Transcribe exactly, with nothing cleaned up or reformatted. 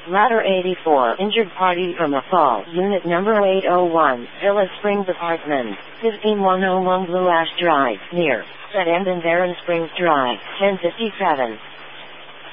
Ladder eighty-four. Injured party from a fall. Unit number eight oh one. Villa Springs Apartments. fifteen one oh one Blue Ash Drive. Near St. Anne and Barron Springs Drive. ten fifty-seven.